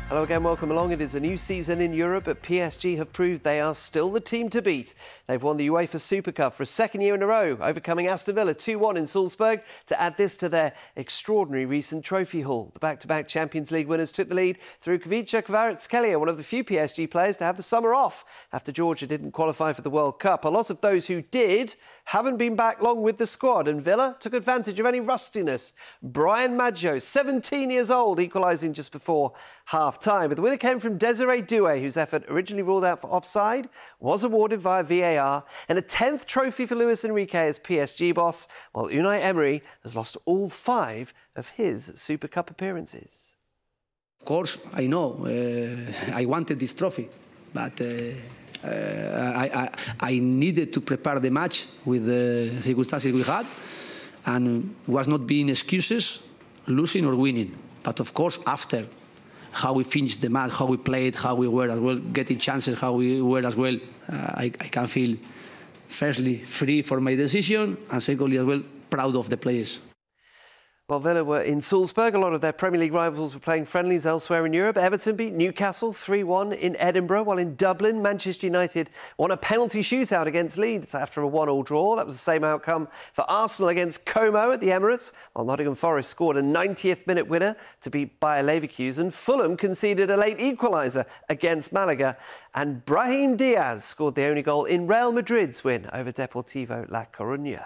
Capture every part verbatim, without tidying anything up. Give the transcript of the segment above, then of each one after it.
Hello again, welcome along. It is a new season in Europe, but P S G have proved they are still the team to beat. They've won the UEFA Super Cup for a second year in a row, overcoming Aston Villa two one in Salzburg to add this to their extraordinary recent trophy haul. The back-to-back Champions League winners took the lead through Kvicha Kvaratskhelia, one of the few P S G players to have the summer off after Georgia didn't qualify for the World Cup. A lot of those who did haven't been back long with the squad, and Villa took advantage of any rustiness. Brian Maggio, seventeen years old, equalising just before half-time. But the winner came from Desiree Doué, whose effort, originally ruled out for offside, was awarded via V A R, and a tenth trophy for Luis Enrique as P S G boss, while Unai Emery has lost all five of his Super Cup appearances. Of course, I know uh, I wanted this trophy, but uh, uh, I, I, I needed to prepare the match with the circumstances we had, and was not being excuses, losing or winning. But of course, after how we finished the match, how we played, how we were as well, getting chances, how we were as well, uh, I, I can feel, firstly, free for my decision, and secondly, as well, proud of the players. While Villa were in Salzburg, a lot of their Premier League rivals were playing friendlies elsewhere in Europe. Everton beat Newcastle three one in Edinburgh, while in Dublin, Manchester United won a penalty shootout against Leeds after a one all draw. That was the same outcome for Arsenal against Como at the Emirates, while Nottingham Forest scored a ninetieth minute winner to beat Bayer Leverkusen. Fulham conceded a late equaliser against Malaga, and Brahim Diaz scored the only goal in Real Madrid's win over Deportivo La Coruña.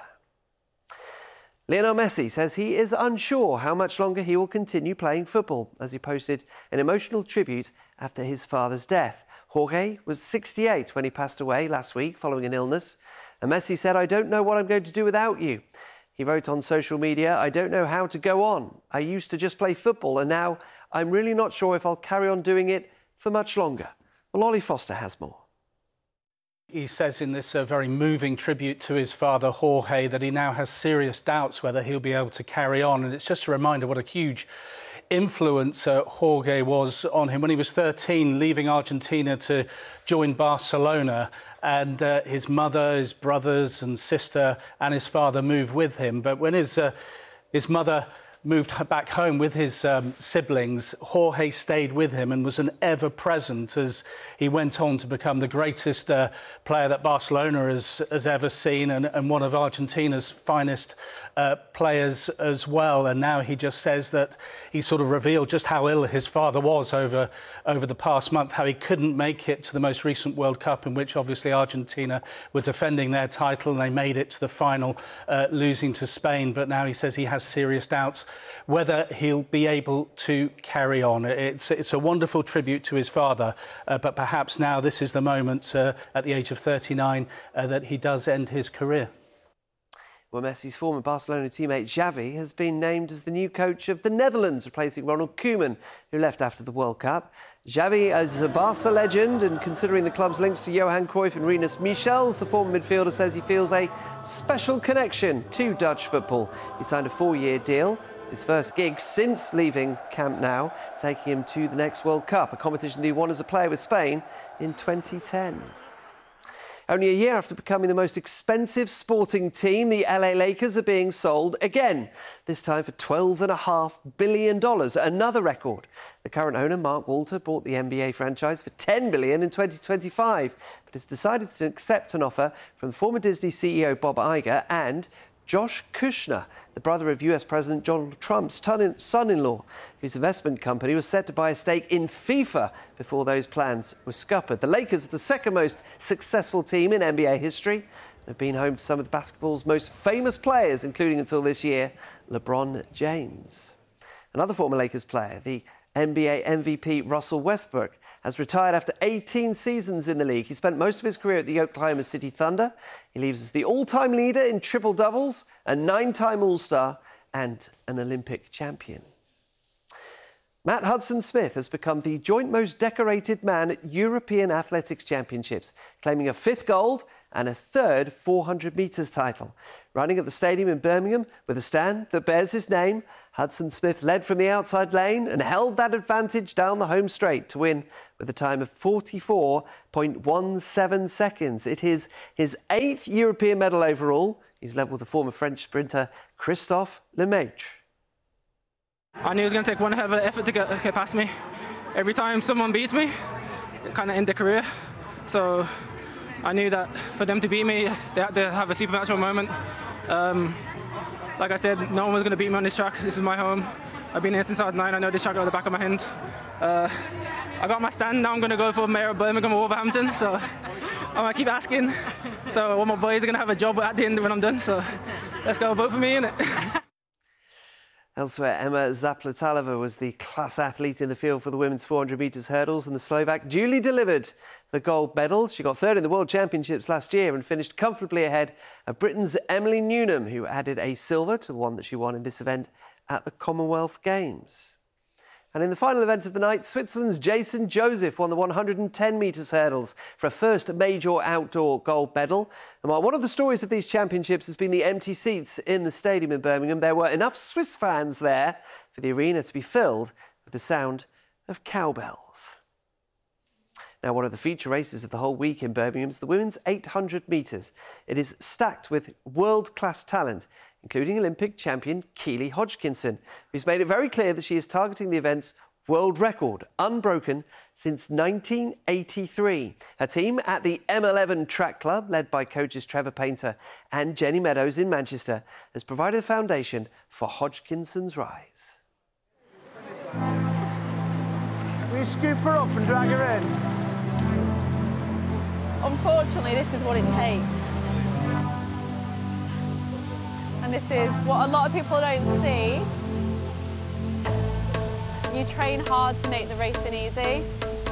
Lionel Messi says he is unsure how much longer he will continue playing football, as he posted an emotional tribute after his father's death. Jorge was sixty-eight when he passed away last week following an illness. And Messi said, "I don't know what I'm going to do without you." He wrote on social media, "I don't know how to go on. I used to just play football, and now I'm really not sure if I'll carry on doing it for much longer." Well, Ollie Foster has more. He says in this uh, very moving tribute to his father, Jorge, that he now has serious doubts whether he'll be able to carry on. And it's just a reminder what a huge influence uh, Jorge was on him. When he was thirteen, leaving Argentina to join Barcelona, and uh, his mother, his brothers and sister and his father moved with him. But when his, uh, his mother moved back home with his um, siblings, Jorge stayed with him and was an ever-present as he went on to become the greatest uh, player that Barcelona has, has ever seen, and, and one of Argentina's finest uh, players as well. And now he just says that he sort of revealed just how ill his father was over, over the past month, how he couldn't make it to the most recent World Cup, in which obviously Argentina were defending their title, and they made it to the final, uh, losing to Spain. But now he says he has serious doubts whether he'll be able to carry on. It's, it's a wonderful tribute to his father, uh, but perhaps now this is the moment uh, at the age of thirty-nine uh, that he does end his career. Well, Messi's former Barcelona teammate Xavi has been named as the new coach of the Netherlands, replacing Ronald Koeman, who left after the World Cup. Xavi is a Barca legend, and considering the club's links to Johan Cruyff and Rinus Michels, the former midfielder says he feels a special connection to Dutch football. He signed a four-year deal. It's his first gig since leaving Camp Nou, taking him to the next World Cup, a competition that he won as a player with Spain in twenty ten. Only a year after becoming the most expensive sporting team, the L A Lakers are being sold again, this time for twelve point five billion dollars, another record. The current owner, Mark Walter, bought the N B A franchise for ten billion dollars in twenty twenty-five, but has decided to accept an offer from former Disney C E O Bob Iger and Josh Kushner, the brother of U S President Donald Trump's son-in-law, whose investment company was set to buy a stake in FIFA before those plans were scuppered. The Lakers are the second most successful team in N B A history and have been home to some of the basketball's most famous players, including until this year, LeBron James. Another former Lakers player, the N B A M V P Russell Westbrook, has retired after eighteen seasons in the league. He spent most of his career at the Oklahoma City Thunder. He leaves as the all-time leader in triple-doubles, a nine-time All-Star and an Olympic champion. Matt Hudson-Smith has become the joint most decorated man at European Athletics Championships, claiming a fifth gold and a third four hundred metres title. Running at the stadium in Birmingham with a stand that bears his name, Hudson-Smith led from the outside lane and held that advantage down the home straight to win with a time of forty-four point one seven seconds. It is his eighth European medal overall. He's level with the former French sprinter Christophe Lemaitre. I knew it was going to take one hell of an effort to get, get past me. every time someone beats me, they kind of end their career. So I knew that for them to beat me, they had to have a supernatural moment. Um, like I said, no one was going to beat me on this track. This is my home. I've been here since I was nine. I know this track like the back of my hand. Uh, I got my stand. Now I'm going to go for Mayor of Birmingham or Wolverhampton. So I'm going to keep asking. So all my boys are going to have a job at the end when I'm done. So let's go vote for me, innit? Elsewhere, Emma Zaplatalova was the class athlete in the field for the women's four hundred metres hurdles, and the Slovak duly delivered the gold medal. She got third in the World Championships last year and finished comfortably ahead of Britain's Emily Newnham, who added a silver to the one that she won in this event at the Commonwealth Games. And in the final event of the night, Switzerland's Jason Joseph won the one hundred ten metres hurdles for a first major outdoor gold medal. And while one of the stories of these championships has been the empty seats in the stadium in Birmingham, there were enough Swiss fans there for the arena to be filled with the sound of cowbells. Now, one of the feature races of the whole week in Birmingham is the women's eight hundred metres. It is stacked with world-class talent, including Olympic champion Keely Hodgkinson, who's made it very clear that she is targeting the event's world record, unbroken since nineteen eighty-three. Her team at the M eleven Track Club, led by coaches Trevor Painter and Jenny Meadows in Manchester, has provided a foundation for Hodgkinson's rise. Will you scoop her up and drag her in? Unfortunately, this is what it takes. And this is what a lot of people don't see. You train hard to make the racing easy.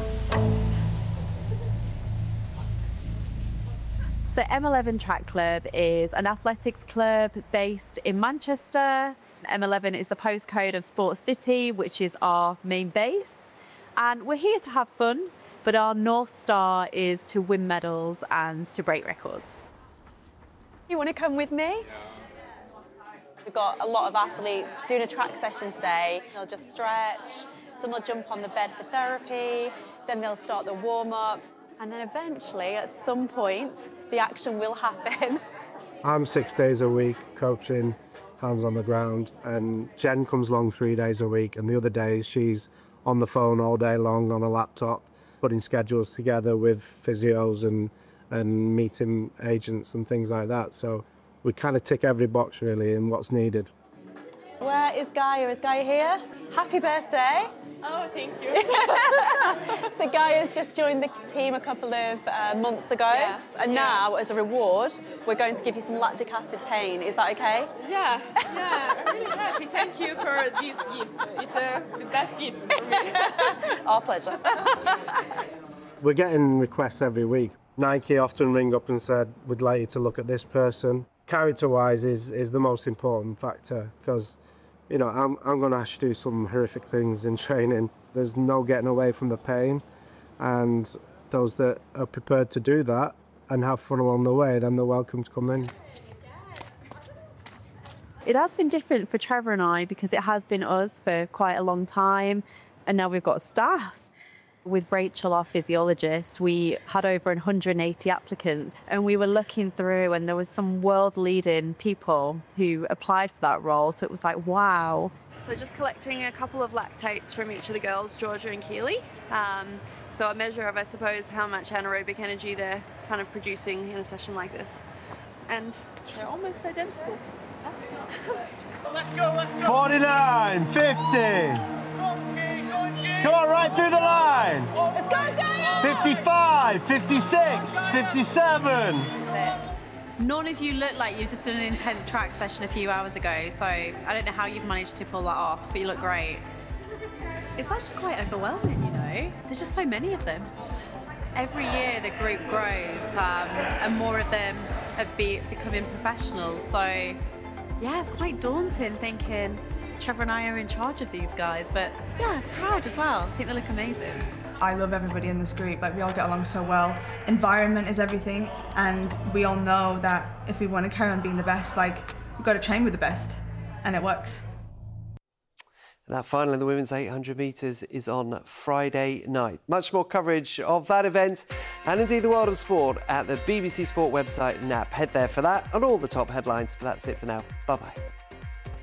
So M eleven Track Club is an athletics club based in Manchester. M eleven is the postcode of Sports City, which is our main base. And we're here to have fun, but our North Star is to win medals and to break records. You want to come with me? We've got a lot of athletes doing a track session today. They'll just stretch, some will jump on the bed for therapy, then they'll start the warm-ups, and then eventually, at some point, the action will happen. I'm six days a week coaching, hands on the ground, and Jen comes along three days a week, and the other days she's on the phone all day long on a laptop, putting schedules together with physios and, and meeting agents and things like that. So we kind of tick every box really in what's needed. Where is Gaia? Is Gaia here? Happy birthday. Oh, thank you. So Gaia's just joined the team a couple of uh, months ago. Yeah. And yeah. now, as a reward, we're going to give you some lactic acid pain. Is that okay? Yeah, yeah, I'm really happy. Thank you for this gift. It's uh, the best gift for me. Our pleasure. We're getting requests every week. Nike often ring up and said, we'd like you to look at this person. Character-wise is, is the most important factor because, you know, I'm, I'm going to have to do some horrific things in training. There's no getting away from the pain. And those that are prepared to do that and have fun along the way, then they're welcome to come in. It has been different for Trevor and I because it has been us for quite a long time. And now we've got staff. With Rachel, our physiologist, we had over one hundred eighty applicants and we were looking through and there was some world-leading people who applied for that role. So it was like, wow. So just collecting a couple of lactates from each of the girls, Georgia and Keely. Um, so a measure of, I suppose, how much anaerobic energy they're kind of producing in a session like this. And they're almost identical. forty-nine, fifty. Come on, right through the line. Let's go, Gaia! fifty-five, fifty-six, fifty-seven. None of you look like you've just done an intense track session a few hours ago, so I don't know how you've managed to pull that off, but you look great. It's actually quite overwhelming, you know? There's just so many of them. Every year the group grows um, and more of them are be becoming professionals, so yeah, it's quite daunting thinking Trevor and I are in charge of these guys, but yeah, proud as well. I think they look amazing. I love everybody in this group, like we all get along so well. Environment is everything, and we all know that if we want to carry on being the best, like we've got to train with the best, and it works. That final in the women's eight hundred metres is on Friday night. Much more coverage of that event and indeed the world of sport at the B B C Sport website and app. Head there for that and all the top headlines. But that's it for now. Bye-bye.